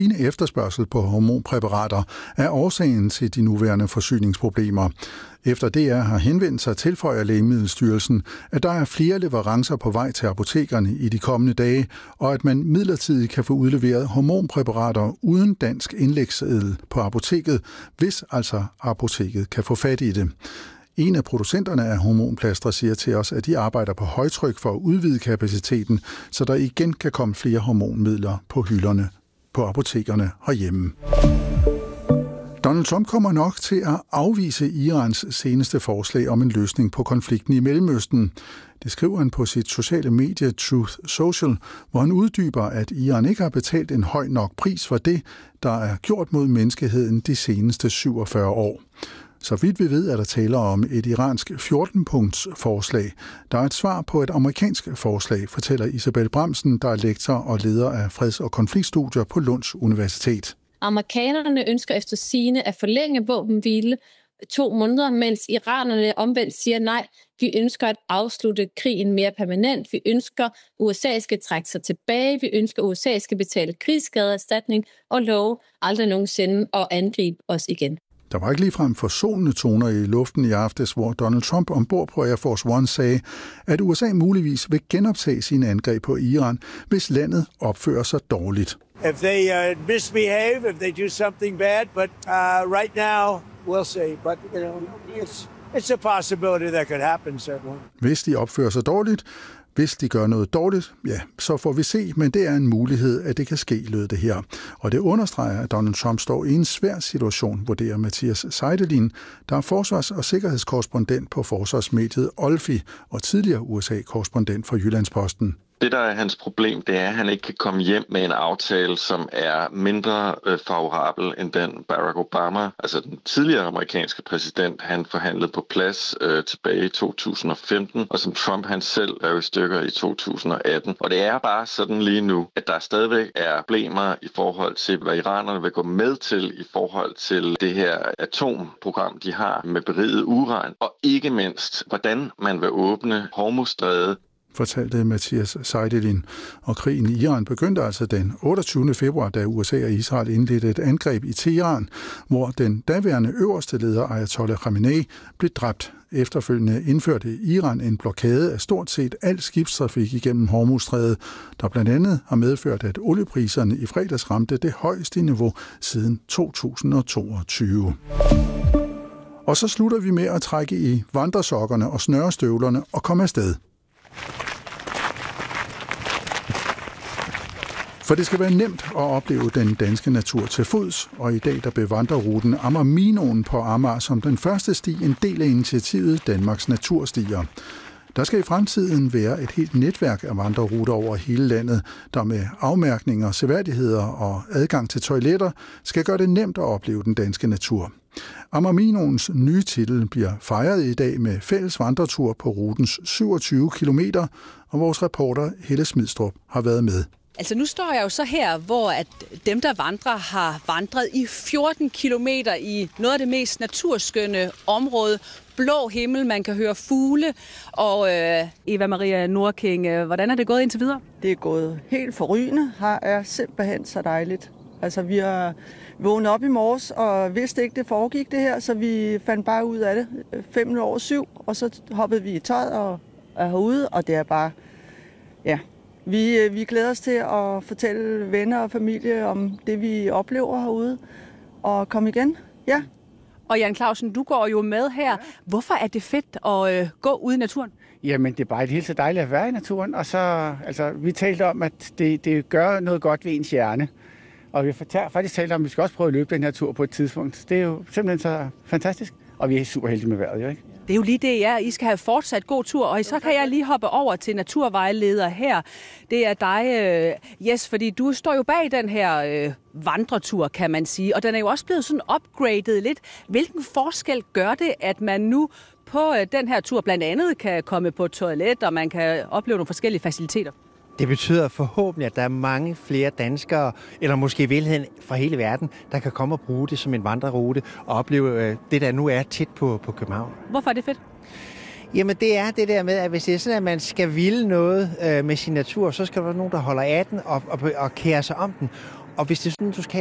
stigende efterspørgsel på hormonpræparater er årsagen til de nuværende forsyningsproblemer. Efter DR har henvendt sig, tilføjer Lægemiddelstyrelsen, at der er flere leverancer på vej til apotekerne i de kommende dage, og at man midlertidigt kan få udleveret hormonpræparater uden dansk indlægsseddel på apoteket, hvis altså apoteket kan få fat i det. En af producenterne af hormonplastre siger til os, at de arbejder på højtryk for at udvide kapaciteten, så der igen kan komme flere hormonmidler på hylderne på apotekerne herhjemme. Donald Trump kommer nok til at afvise Irans seneste forslag om en løsning på konflikten i Mellemøsten. Det skriver han på sit sociale medie Truth Social, hvor han uddyber, at Iran ikke har betalt en høj nok pris for det, der er gjort mod menneskeheden de seneste 47 år. Så vidt vi ved, er der tale om et iransk 14-punkts forslag. Der er et svar på et amerikansk forslag, fortæller Isabel Bramsen, der er lektor og leder af freds- og konfliktstudier på Lunds Universitet. Amerikanerne ønsker efter sigende at forlænge våbenhvile 2 måneder, mens iranerne omvendt siger nej. Vi ønsker at afslutte krigen mere permanent. Vi ønsker, at USA skal trække sig tilbage. Vi ønsker, at USA skal betale krigsskadeerstatning og love aldrig nogensinde at angribe os igen. Der var ikke ligefrem forsonende toner i luften i aftes, hvor Donald Trump ombord på Air Force One sagde, at USA muligvis vil genoptage sine angreb på Iran, hvis landet opfører sig dårligt. If they misbehave, if they do something bad, but right now we'll see. But it's a possibility that could happen certainly. Hvis de opfører sig dårligt, hvis de gør noget dårligt, ja, så får vi se, men det er en mulighed, at det kan ske, lød det her. Og det understreger, at Donald Trump står i en svær situation, vurderer Mathias Seidelin, der er forsvars- og sikkerhedskorrespondent på forsvarsmediet Olfi og tidligere USA-korrespondent for Jyllandsposten. Det, der er hans problem, det er, at han ikke kan komme hjem med en aftale, som er mindre favorabel end den Barack Obama, altså den tidligere amerikanske præsident, han forhandlede på plads tilbage i 2015, og som Trump han selv rev i stykker i 2018. Og det er bare sådan lige nu, at der stadigvæk er problemer i forhold til, hvad iranerne vil gå med til i forhold til det her atomprogram, de har med beriget uran, og ikke mindst, hvordan man vil åbne Hormuzstrædet, fortalte Mathias Seidelin. Og krigen i Iran begyndte altså den 28. februar, da USA og Israel indledte et angreb i Teheran, hvor den daværende øverste leder Ayatollah Khamenei blev dræbt. Efterfølgende indførte Iran en blokade af stort set al skibstrafik igennem Hormuzstrædet, der blandt andet har medført, at oliepriserne i fredags ramte det højeste niveau siden 2022. Og så slutter vi med at trække i vandresokkerne og snørestøvlerne og komme afsted. For det skal være nemt at opleve den danske natur til fods, og i dag der bevandrer ruten Amager-Minoen på Amager som den første sti en del af initiativet Danmarks Naturstier. Der skal i fremtiden være et helt netværk af vandreruter over hele landet, der med afmærkninger, seværdigheder og adgang til toiletter skal gøre det nemt at opleve den danske natur. Amager-Minoens nye titel bliver fejret i dag med fælles vandretur på rutens 27 kilometer, og vores reporter Helle Smidstrup har været med. Altså nu står jeg jo så her, hvor at dem, der vandrer, har vandret i 14 kilometer i noget af det mest naturskønne område. Blå himmel, man kan høre fugle. Og Eva Maria Nordking, hvordan er det gået indtil videre? Det er gået helt forrygende. Her er simpelthen så dejligt. Altså vi har vågnet op i morges og vidste ikke, det foregik det her, så vi fandt bare ud af det 7:05, og så hoppede vi i tøjet og er herude, og det er bare, ja... Vi glæder os til at fortælle venner og familie om det, vi oplever herude, og komme igen. Ja. Og Jan Clausen, du går jo med her. Hvorfor er det fedt at gå ude i naturen? Jamen, det er bare helt så dejligt at være i naturen. Og så, vi talte om, at det gør noget godt ved ens hjerne. Og vi har faktisk talt om, at vi skal også prøve at løbe den her tur på et tidspunkt. Det er jo simpelthen så fantastisk. Og vi er super heldige med vejret, jo ikke? Det er jo lige det, I skal have fortsat god tur, og så kan jeg lige hoppe over til naturvejleder her. Det er dig, Jes, fordi du står jo bag den her vandretur, kan man sige, og den er jo også blevet sådan upgradet lidt. Hvilken forskel gør det, at man nu på den her tur blandt andet kan komme på toilet, og man kan opleve nogle forskellige faciliteter? Det betyder forhåbentlig, at der er mange flere danskere, eller måske i virkeligheden fra hele verden, der kan komme og bruge det som en vandrerute og opleve det, der nu er tæt på København. Hvorfor er det fedt? Jamen det er det der med, at hvis det er sådan, at man skal ville noget med sin natur, så skal der være nogen, der holder af den og kære sig om den. Og hvis det er sådan, du skal